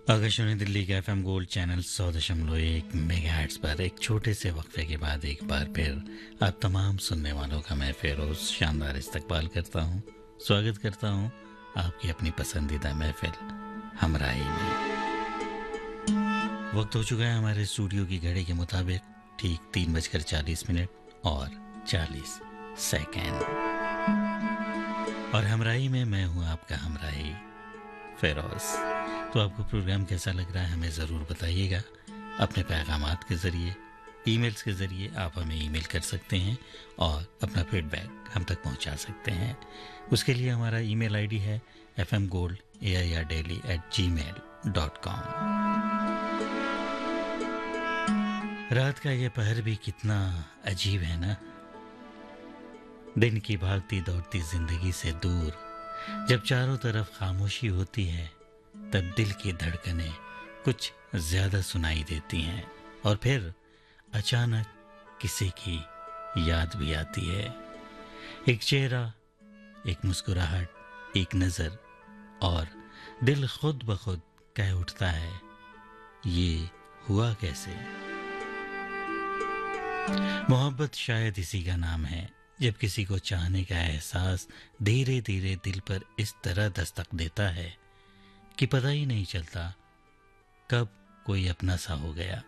आकाशवाणी दिल्ली के FM gold channel 100.1 megahertz पर एक छोटे से वक्फे के बाद एक बार फिर आप तमाम सुनने वालों का मैं फिरोज शानदार इस्तकबाल करता हूँ। स्वागत करता हूँ आपकी अपनी पसंदीदा महफिल हमराही में। वक्त हो चुका है हमारे स्टूडियो की घड़ी के मुताबिक ठीक 3:40 और 40 सेकेंड। और हमराही में मैं हूँ आपका हमराही फिरोज। तो आपको प्रोग्राम कैसा लग रहा है हमें ज़रूर बताइएगा। अपने पैगामात के ज़रिए, ईमेल्स के ज़रिए आप हमें ईमेल कर सकते हैं और अपना फीडबैक हम तक पहुंचा सकते हैं। उसके लिए हमारा ईमेल आईडी है fmgold@gmail.com। रात का ये पहर भी कितना अजीब है ना। दिन की भागती दौड़ती जिंदगी से दूर जब चारों तरफ खामोशी होती है तब दिल की धड़कनें कुछ ज्यादा सुनाई देती हैं और फिर अचानक किसी की याद भी आती है। एक चेहरा, एक मुस्कुराहट, एक नजर और दिल खुद ब खुद कह उठता है ये हुआ कैसे। मोहब्बत शायद इसी का नाम है जब किसी को चाहने का एहसास धीरे धीरे दिल पर इस तरह दस्तक देता है कि पता ही नहीं चलता कब कोई अपना सा हो गया।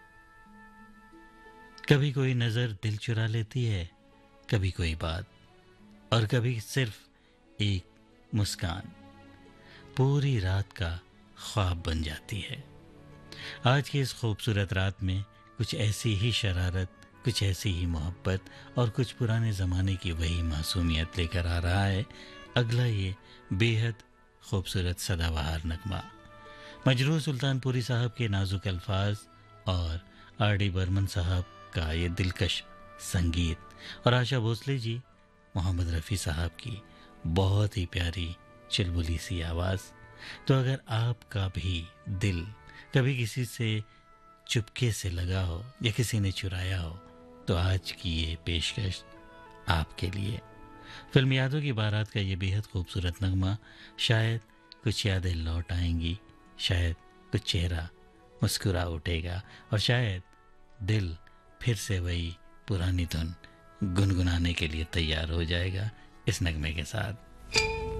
कभी कोई नजर दिल चुरा लेती है, कभी कोई बात और कभी सिर्फ एक मुस्कान पूरी रात का ख्वाब बन जाती है। आज की इस खूबसूरत रात में कुछ ऐसी ही शरारत, कुछ ऐसी ही मोहब्बत और कुछ पुराने ज़माने की वही मासूमियत लेकर आ रहा है अगला ये बेहद खूबसूरत सदाबहार नगमा। मजरूह सुल्तानपुरी साहब के नाजुक अल्फाज और आर.डी. बर्मन साहब का ये दिलकश संगीत और आशा भोसले जी, मोहम्मद रफ़ी साहब की बहुत ही प्यारी चुलबुली सी आवाज़। तो अगर आपका भी दिल कभी किसी से चुपके से लगा हो या किसी ने चुराया हो तो आज की ये पेशकश आपके लिए। फिल्म यादों की बारात का ये बेहद खूबसूरत नगमा। शायद कुछ यादें लौट आएंगी, शायद कुछ चेहरा मुस्कुरा उठेगा और शायद दिल फिर से वही पुरानी धुन गुनगुनाने के लिए तैयार हो जाएगा इस नगमे के साथ।